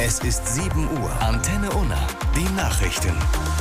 Es ist 7 Uhr. Antenne Unna. Die Nachrichten.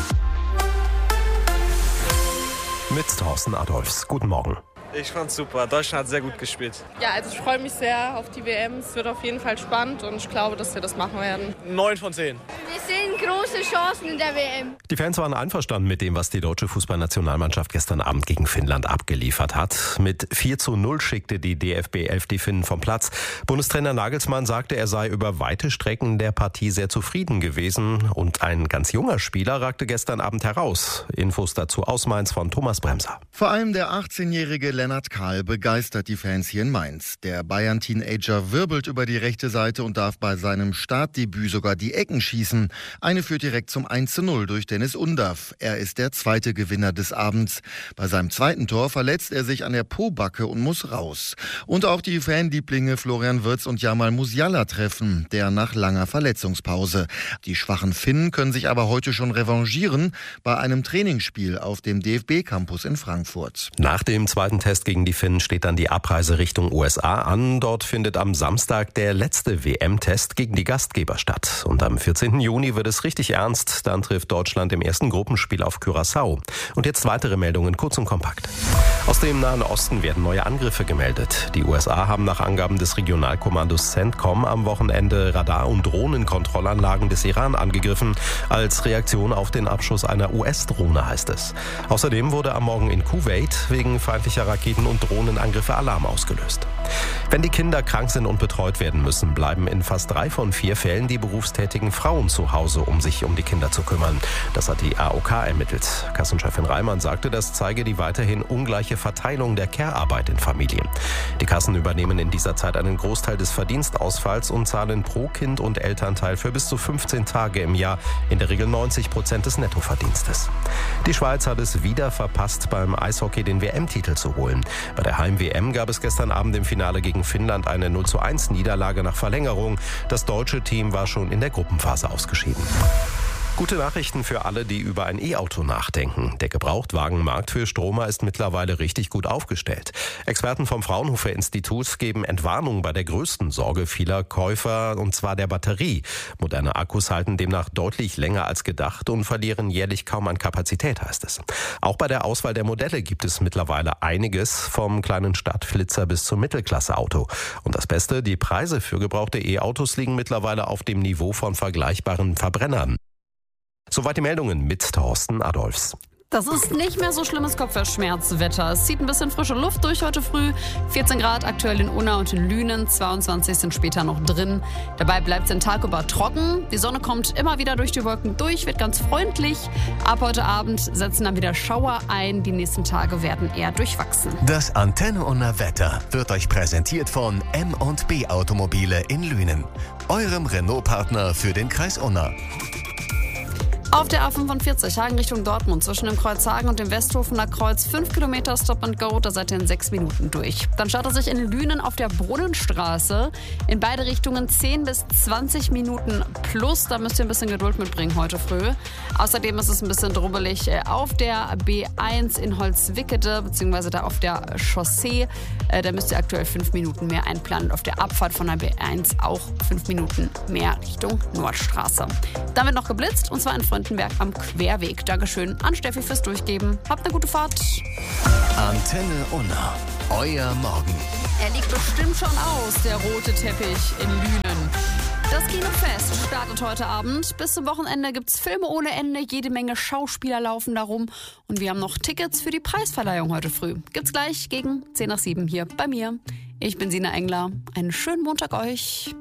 Mit Thorsten Adolfs. Guten Morgen. Ich fand's super. Deutschland hat sehr gut gespielt. Ja, also ich freue mich sehr auf die WM. Es wird auf jeden Fall spannend und ich glaube, dass wir das machen werden. 9 von 10. Wir sehen große Chancen in der WM. Die Fans waren einverstanden mit dem, was die deutsche Fußballnationalmannschaft gestern Abend gegen Finnland abgeliefert hat. Mit 4:0 schickte die DFB 11 die Finnen vom Platz. Bundestrainer Nagelsmann sagte, er sei über weite Strecken der Partie sehr zufrieden gewesen. Und ein ganz junger Spieler ragte gestern Abend heraus. Infos dazu aus Mainz von Thomas Bremser. Vor allem der 18-jährige Lennart Kahl begeistert die Fans hier in Mainz. Der Bayern-Teenager wirbelt über die rechte Seite und darf bei seinem Startdebüt sogar die Ecken schießen. Eine führt direkt zum 1:0 durch Dennis Undav. Er ist der zweite Gewinner des Abends. Bei seinem zweiten Tor verletzt er sich an der Pobacke und muss raus. Und auch die Fanlieblinge Florian Wirtz und Jamal Musiala treffen, der nach langer Verletzungspause. Die schwachen Finnen können sich aber heute schon revanchieren bei einem Trainingsspiel auf dem DFB-Campus in Frankfurt. Nach dem zweiten Test gegen die Finnen steht dann die Abreise Richtung USA an. Dort findet am Samstag der letzte WM-Test gegen die Gastgeber statt. Und am 14. Juni wird es richtig ernst. Dann trifft Deutschland im ersten Gruppenspiel auf Curaçao. Und jetzt weitere Meldungen, kurz und kompakt. Aus dem Nahen Osten werden neue Angriffe gemeldet. Die USA haben nach Angaben des Regionalkommandos CENTCOM am Wochenende Radar- und Drohnenkontrollanlagen des Iran angegriffen. Als Reaktion auf den Abschuss einer US-Drohne, heißt es. Außerdem wurde am Morgen in Kuwait wegen feindlicher Raketen- und Drohnenangriffe Alarm ausgelöst. Wenn die Kinder krank sind und betreut werden müssen, bleiben in fast 3 von 4 Fällen die berufstätigen Frauen zu Hause, um sich um die Kinder zu kümmern. Das hat die AOK ermittelt. Kassenchefin Reimann sagte, das zeige die weiterhin ungleiche Verteilung der Care-Arbeit in Familien. Die Kassen übernehmen in dieser Zeit einen Großteil des Verdienstausfalls und zahlen pro Kind und Elternteil für bis zu 15 Tage im Jahr in der Regel 90% des Nettoverdienstes. Die Schweiz hat es wieder verpasst, beim Eishockey den WM-Titel zu holen. Bei der Heim-WM gab es gestern Abend im Finale gegen Finnland eine 0:1 Niederlage nach Verlängerung. Das deutsche Team war schon in der Gruppenphase ausgeschieden. Gute Nachrichten für alle, die über ein E-Auto nachdenken. Der Gebrauchtwagenmarkt für Stromer ist mittlerweile richtig gut aufgestellt. Experten vom Fraunhofer Institut geben Entwarnung bei der größten Sorge vieler Käufer, und zwar der Batterie. Moderne Akkus halten demnach deutlich länger als gedacht und verlieren jährlich kaum an Kapazität, heißt es. Auch bei der Auswahl der Modelle gibt es mittlerweile einiges, vom kleinen Stadtflitzer bis zum Mittelklasse-Auto. Und das Beste, die Preise für gebrauchte E-Autos liegen mittlerweile auf dem Niveau von vergleichbaren Verbrennern. Soweit die Meldungen mit Thorsten Adolfs. Das ist nicht mehr so schlimmes Kopfschmerzwetter. Es zieht ein bisschen frische Luft durch heute früh. 14 Grad aktuell in Unna und in Lünen, 22 sind später noch drin. Dabei bleibt es den Tag über trocken. Die Sonne kommt immer wieder durch die Wolken durch, wird ganz freundlich. Ab heute Abend setzen dann wieder Schauer ein. Die nächsten Tage werden eher durchwachsen. Das Antenne Unna Wetter wird euch präsentiert von M&B Automobile in Lünen, eurem Renault-Partner für den Kreis Unna. Auf der A45 Hagen Richtung Dortmund zwischen dem Kreuz Hagen und dem Westhofener Kreuz 5 Kilometer Stop and Go, da seid ihr in 6 Minuten durch. Dann startet sich in Lünen auf der Brunnenstraße in beide Richtungen 10 bis 20 Minuten plus. Da müsst ihr ein bisschen Geduld mitbringen heute früh. Außerdem ist es ein bisschen drubbelig auf der B1 in Holzwickede beziehungsweise da auf der Chaussee. Da müsst ihr aktuell 5 Minuten mehr einplanen. Auf der Abfahrt von der B1 auch 5 Minuten mehr Richtung Nordstraße. Dann wird noch geblitzt und zwar in Frontenberg am Querweg. Dankeschön an Steffi fürs Durchgeben. Habt eine gute Fahrt. Antenne Unna, euer Morgen. Er liegt bestimmt schon aus, der rote Teppich in Lünen. Das Kinofest startet heute Abend. Bis zum Wochenende gibt's Filme ohne Ende. Jede Menge Schauspieler laufen da rum. Und wir haben noch Tickets für die Preisverleihung heute früh. Gibt's gleich gegen 6:50 hier bei mir. Ich bin Sina Engler. Einen schönen Montag euch.